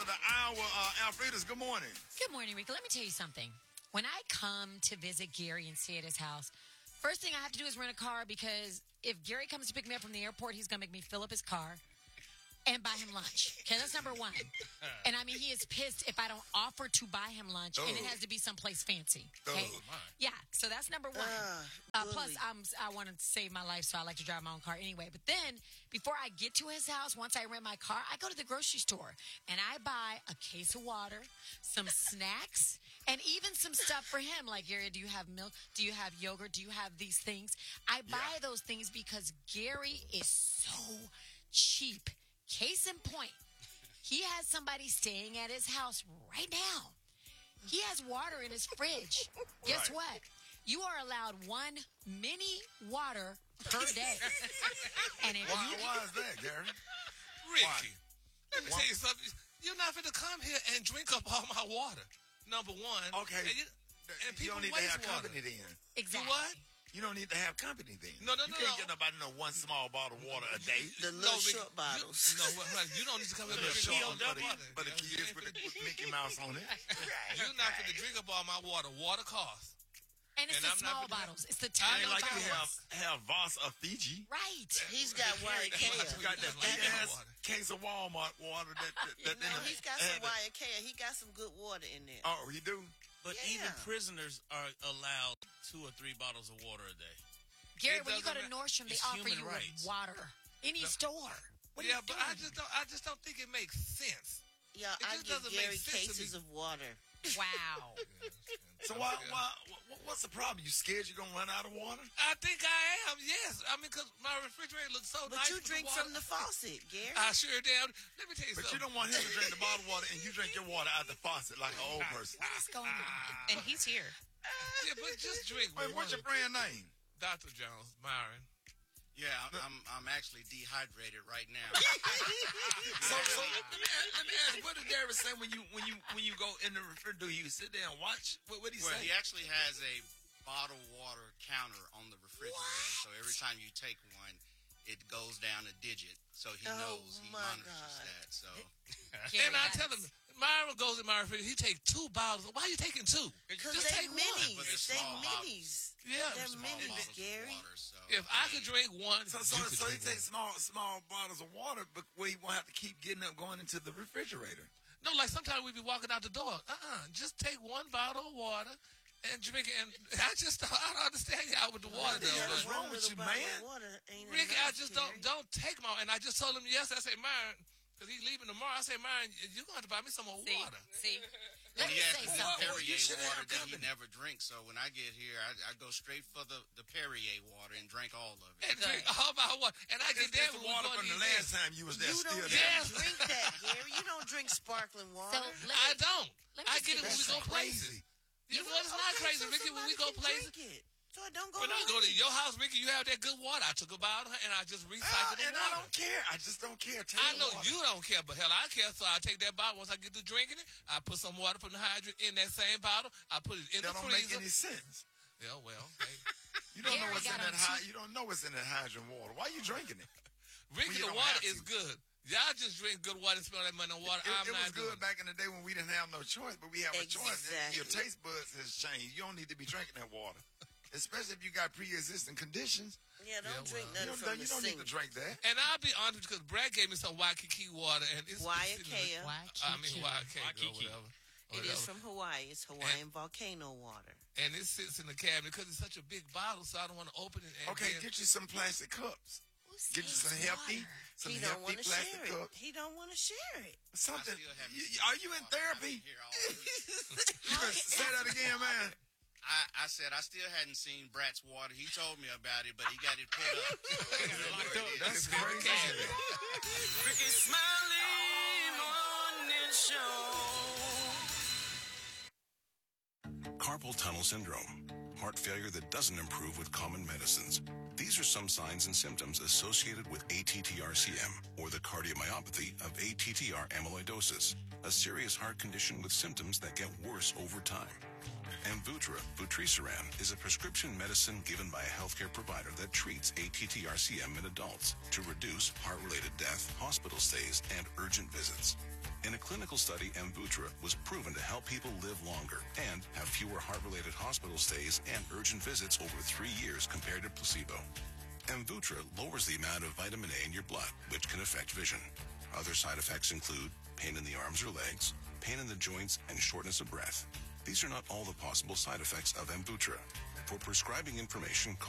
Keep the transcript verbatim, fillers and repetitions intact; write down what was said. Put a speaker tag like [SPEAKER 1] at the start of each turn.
[SPEAKER 1] the hour. Uh, Alfreda's, good morning.
[SPEAKER 2] Good morning, Rico. Let me tell you something. When I come to visit Gary and stay at his house, first thing I have to do is rent a car because if Gary comes to pick me up from the airport, he's going to make me fill up his car and buy him lunch. Okay, that's number one. And I mean, he is pissed if I don't offer to buy him lunch, oh. and it has to be someplace fancy. Okay, oh, yeah. So that's number one. Uh, uh, plus, I'm I want to save my life, so I like to drive my own car anyway. But then, before I get to his house, once I rent my car, I go to the grocery store and I buy a case of water, some snacks, and even some stuff for him. Like, Gary, do you have milk? Do you have yogurt? Do you have these things? I buy yeah. those things because Gary is so cheap. Case in point, he has somebody staying at his house right now. He has water in his fridge. Guess right. what? You are allowed one mini water per day. And if
[SPEAKER 1] why,
[SPEAKER 2] you,
[SPEAKER 1] why is that, Gary?
[SPEAKER 3] Ricky,
[SPEAKER 1] why?
[SPEAKER 3] let me why? tell you something. You're not going to come here and drink up all my water, number one.
[SPEAKER 1] Okay.
[SPEAKER 3] And you, and
[SPEAKER 1] you don't need to have water. company then.
[SPEAKER 2] Exactly.
[SPEAKER 3] You what?
[SPEAKER 1] You don't need to have company then.
[SPEAKER 3] No, no,
[SPEAKER 1] you
[SPEAKER 3] no.
[SPEAKER 1] You can't
[SPEAKER 3] no.
[SPEAKER 1] get nobody no one small bottle of water a day.
[SPEAKER 4] The little no, short bottles.
[SPEAKER 3] You, no, right, you don't need to come here and
[SPEAKER 1] drink
[SPEAKER 3] all my water.
[SPEAKER 1] But the kids with, with Mickey Mouse on it.
[SPEAKER 3] You're not going to drink up all my water. Water costs.
[SPEAKER 2] And it's
[SPEAKER 3] and
[SPEAKER 2] the
[SPEAKER 3] I'm
[SPEAKER 2] small bottles. It's the tiny
[SPEAKER 1] bottles. I ain't like
[SPEAKER 2] bottles.
[SPEAKER 1] to have, have Voss or Fiji.
[SPEAKER 2] Right.
[SPEAKER 4] He's got Wyatt Kea.
[SPEAKER 1] He's got that big ass case of Walmart water. That, that, that
[SPEAKER 4] no, he's got some Wyatt Kea. He got some good water in there.
[SPEAKER 1] Oh, he do?
[SPEAKER 5] But yeah. even prisoners are allowed two or three bottles of water a day.
[SPEAKER 2] Gary, when you go to Nordstrom, they offer you
[SPEAKER 5] rights.
[SPEAKER 2] water. Any no. store. What
[SPEAKER 3] yeah, but I just don't. I just don't think it makes sense.
[SPEAKER 4] Yeah,
[SPEAKER 3] it
[SPEAKER 4] I give Gary cases of water.
[SPEAKER 2] Wow.
[SPEAKER 1] So why, why? What's the problem? You scared you're gonna run out of water?
[SPEAKER 3] I think I am. Yes, I mean, because my refrigerator looks so
[SPEAKER 4] but
[SPEAKER 3] nice.
[SPEAKER 4] But you drink
[SPEAKER 3] the
[SPEAKER 4] from the faucet, Gary.
[SPEAKER 3] I sure do. Let me tell you
[SPEAKER 1] but
[SPEAKER 3] something.
[SPEAKER 1] But you don't want him to drink the bottled water, and you drink your water out the faucet like an old person.
[SPEAKER 2] What is going on?
[SPEAKER 6] And he's here.
[SPEAKER 3] Yeah, but just drink.
[SPEAKER 1] Wait, what's your brand name?
[SPEAKER 3] Doctor Jones, Myron.
[SPEAKER 7] Yeah, I'm, I'm I'm actually dehydrated right now.
[SPEAKER 1] so, so let me ask, let me ask, what did Gary say when you when you when you go in the refrigerator? Do you sit there and watch? What what he
[SPEAKER 7] well,
[SPEAKER 1] say?
[SPEAKER 7] He actually has a bottled water counter on the refrigerator. What? So every time you take one, it goes down a digit. So he
[SPEAKER 4] oh,
[SPEAKER 7] knows, he monitors
[SPEAKER 4] God.
[SPEAKER 7] that. So,
[SPEAKER 3] and I tell him, Myron goes in my refrigerator. He take two bottles. Why are you taking two?
[SPEAKER 4] Because
[SPEAKER 3] just
[SPEAKER 4] they
[SPEAKER 3] take
[SPEAKER 4] minis.
[SPEAKER 3] one.
[SPEAKER 4] They minis.
[SPEAKER 3] Yeah,
[SPEAKER 4] they're minis, Gary.
[SPEAKER 7] Water, so,
[SPEAKER 3] if I could drink one,
[SPEAKER 1] so so, so he takes small small bottles of water, but where he won't have to keep getting up going into the refrigerator.
[SPEAKER 3] No, like sometimes we be walking out the door. Uh uh-uh, uh, just take one bottle of water. And drink it, and I just I don't understand y'all with the water.
[SPEAKER 1] What the hell wrong with you, man?
[SPEAKER 3] Ricky, I just don't don't take my. And I just told him yes. I say, Myron, because he's leaving tomorrow. I say, Myron, you're gonna have to buy me some more
[SPEAKER 2] see,
[SPEAKER 3] water.
[SPEAKER 2] See,
[SPEAKER 7] let
[SPEAKER 2] me
[SPEAKER 7] he
[SPEAKER 2] say
[SPEAKER 7] has
[SPEAKER 2] something.
[SPEAKER 7] Perrier water that he never drinks. So when I get here, I, I go straight for the, the Perrier water and drink all of it.
[SPEAKER 3] And drink all my water. And I get
[SPEAKER 1] that
[SPEAKER 3] with
[SPEAKER 1] water from the last time you was there.
[SPEAKER 4] You don't
[SPEAKER 1] still
[SPEAKER 4] drink that, Gary. You don't drink sparkling water.
[SPEAKER 2] So,
[SPEAKER 3] I don't. I
[SPEAKER 2] see,
[SPEAKER 3] get it when we go places. You know, it's not crazy,
[SPEAKER 4] so
[SPEAKER 3] Ricky, when we go places.
[SPEAKER 4] It, so I don't go
[SPEAKER 3] When I go to your house, Ricky, you have that good water. I took a bottle and I just recycled uh, the
[SPEAKER 1] and
[SPEAKER 3] water.
[SPEAKER 1] I don't care. I just don't care. Tell
[SPEAKER 3] I know
[SPEAKER 1] water.
[SPEAKER 3] you don't care, but hell, I care. So I take that bottle. Once I get to drinking it, I put some water from the hydrant in that same bottle. I put it in
[SPEAKER 1] that
[SPEAKER 3] the
[SPEAKER 1] don't
[SPEAKER 3] freezer.
[SPEAKER 1] make any sense.
[SPEAKER 3] Yeah, well, hey.
[SPEAKER 1] You don't
[SPEAKER 2] Gary
[SPEAKER 1] know what's in that
[SPEAKER 2] high,
[SPEAKER 1] You don't know what's in that hydrant water. Why are you drinking it?
[SPEAKER 3] Ricky, the water is good. Y'all just drink good water and spend that money on water.
[SPEAKER 1] It,
[SPEAKER 3] I'm
[SPEAKER 1] it
[SPEAKER 3] not
[SPEAKER 1] was good back in the day when we didn't have no choice, but we have a
[SPEAKER 4] exactly.
[SPEAKER 1] choice. Your taste buds has changed. You don't need to be drinking that water, especially if you got pre-existing conditions.
[SPEAKER 4] Yeah, don't
[SPEAKER 3] yeah,
[SPEAKER 4] drink
[SPEAKER 3] well,
[SPEAKER 4] nothing
[SPEAKER 1] you don't,
[SPEAKER 4] from
[SPEAKER 1] you
[SPEAKER 4] the
[SPEAKER 1] don't
[SPEAKER 4] sink.
[SPEAKER 1] need to drink that.
[SPEAKER 3] And I'll be honest because Brad gave me some Waikiki water and it's
[SPEAKER 4] Wyatt Kea.
[SPEAKER 3] I mean Waikiki or whatever.
[SPEAKER 4] It is from Hawaii. It's Hawaiian and, volcano water.
[SPEAKER 3] And it sits in the cabinet because it's such a big bottle, so I don't want to open it. And
[SPEAKER 1] okay,
[SPEAKER 3] then,
[SPEAKER 1] get you some plastic cups. Get you some healthy, some
[SPEAKER 4] he don't
[SPEAKER 1] healthy plastic
[SPEAKER 4] share
[SPEAKER 1] cups.
[SPEAKER 4] It. He don't want to share it.
[SPEAKER 1] Something. You, are you in therapy? You better say that again, man.
[SPEAKER 7] I, I said I still hadn't seen Brat's water. He told me about it, but he got it put up.
[SPEAKER 1] That's crazy.
[SPEAKER 8] Ricky Smiley Morning Show.
[SPEAKER 9] Carpal tunnel syndrome. Heart failure that doesn't improve with common medicines. These are some signs and symptoms associated with A T T R C M, or the cardiomyopathy of A T T R amyloidosis, a serious heart condition with symptoms that get worse over time. Amvuttra, vutrisiran, is a prescription medicine given by a healthcare provider that treats A T T R C M in adults to reduce heart-related death, hospital stays, and urgent visits. In a clinical study, Amvuttra was proven to help people live longer and have fewer heart-related hospital stays and urgent visits over three years compared to placebo. Amvuttra lowers the amount of vitamin A in your blood, which can affect vision. Other side effects include pain in the arms or legs, pain in the joints, and shortness of breath. These are not all the possible side effects of Amvuttra. For prescribing information, call